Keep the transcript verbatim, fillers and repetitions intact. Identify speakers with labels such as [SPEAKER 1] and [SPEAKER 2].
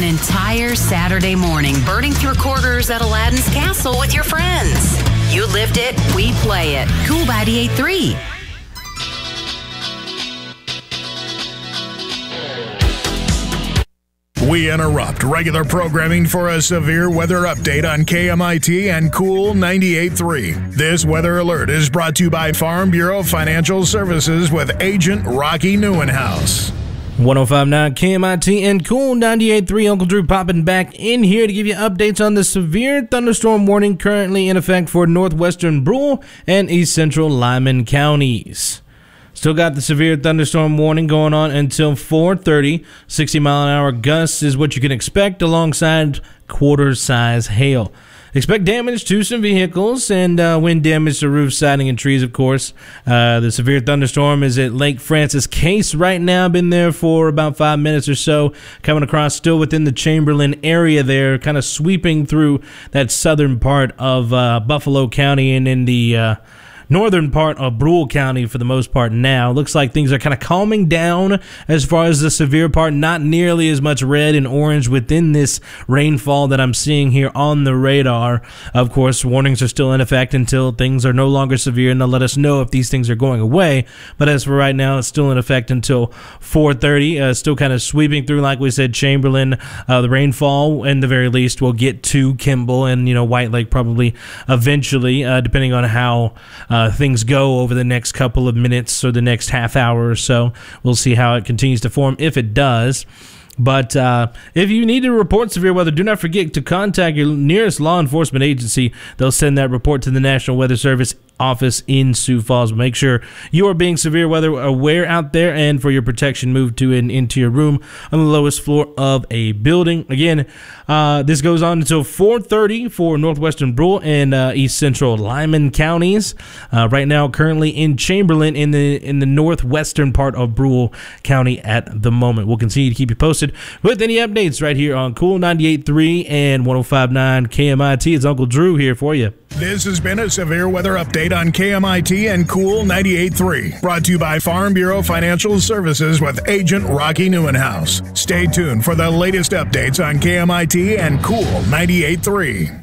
[SPEAKER 1] an entire Saturday morning burning through quarters at Aladdin's Castle with your friends. You lived it, we play it. Cool ninety-eight point three.
[SPEAKER 2] We interrupt regular programming for a severe weather update on K M I T and Cool ninety-eight point three. This weather alert is brought to you by Farm Bureau Financial Services with Agent Rocky Neuenhouse.
[SPEAKER 3] one oh five point nine K M I T and Cool ninety-eight point three. Uncle Drew popping back in here to give you updates on the severe thunderstorm warning currently in effect for northwestern Brule and east central Lyman counties. Still got the severe thunderstorm warning going on until four thirty. sixty mile an hour gusts is what you can expect alongside quarter-size hail. Expect damage to some vehicles and uh, wind damage to roof, siding, and trees, of course. Uh, the severe thunderstorm is at Lake Francis Case right now. Been there for about five minutes or so. Coming across still within the Chamberlain area there, kind of sweeping through that southern part of uh, Buffalo County and in the uh, northern part of Brule County for the most part now. Looks like things are kind of calming down as far as the severe part. Not nearly as much red and orange within this rainfall that I'm seeing here on the radar. Of course, warnings are still in effect until things are no longer severe, and they'll let us know if these things are going away. But as for right now, it's still in effect until four thirty. Uh, still kind of sweeping through, like we said, Chamberlain. Uh, the rainfall, in the very least, will get to Kimball and, you know, White Lake probably eventually, uh, depending on how uh, Uh, things go over the next couple of minutes or the next half hour or so. We'll see how it continues to form, if it does. But uh, if you need to report severe weather, do not forget to contact your nearest law enforcement agency. They'll send that report to the National Weather Service office in Sioux Falls. Make sure you are being severe weather aware out there, and for your protection, move to and into your room on the lowest floor of a building. Again, uh, this goes on until four thirty for northwestern Brule and uh, east central Lyman counties. Uh, right now, currently in Chamberlain in the in the northwestern part of Brule County at the moment. We'll continue to keep you posted with any updates right here on Cool ninety-eight point three and one oh five point nine K M I T. It's Uncle Drew here for you.
[SPEAKER 2] This has been a severe weather update on K M I T and Cool ninety-eight point three, brought to you by Farm Bureau Financial Services with Agent Rocky Neuenhouse. Stay tuned for the latest updates on K M I T and Cool ninety-eight point three.